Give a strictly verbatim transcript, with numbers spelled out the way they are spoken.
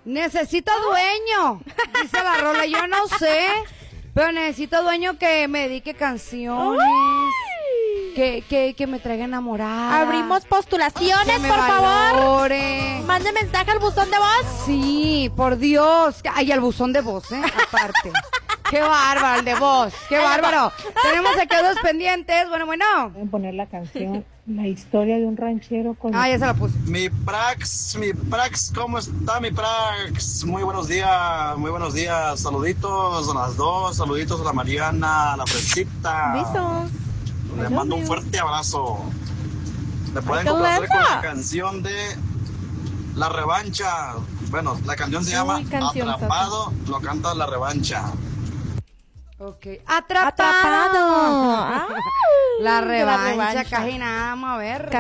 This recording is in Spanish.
Necesito dueño, dice la rola, yo no sé, pero necesito dueño que me dedique canciones, que, que, que me traiga enamorada. Abrimos postulaciones, que me por valore. favor. Mande mensaje al buzón de voz. Sí, por Dios. Ay, al buzón de voz, ¿eh? Aparte. Qué bárbaro, el de voz. Qué bárbaro. Tenemos aquí dos pendientes. Bueno, bueno. Pueden poner la canción La historia de un ranchero con... Ah, ya se la puse. Mi Prax, mi Prax, ¿cómo está mi Prax? Muy buenos días, muy buenos días. Saluditos a las dos, saluditos a la Mariana, a la Fresita. Besos. Le mando un fuerte abrazo. Me pueden qué complacer con linda. la canción de La Revancha. Bueno, la canción se llama Uy, canción Atrapado, lo canta La Revancha. Ok. Atrapado. Atrapado. Ay, La de revancha, revancha. casi nada, vamos a ver.